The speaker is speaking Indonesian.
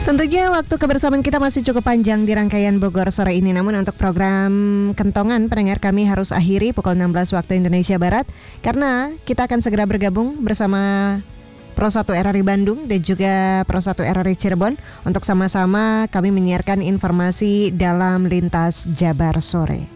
Tentunya waktu kebersamaan kita masih cukup panjang di rangkaian Bogor sore ini. Namun untuk program Kentongan pendengar kami harus akhiri pukul 16 waktu Indonesia Barat, karena kita akan segera bergabung bersama Pro 1 RRI Bandung dan juga Pro 1 RRI Cirebon untuk sama-sama kami menyiarkan informasi dalam Lintas Jabar Sore.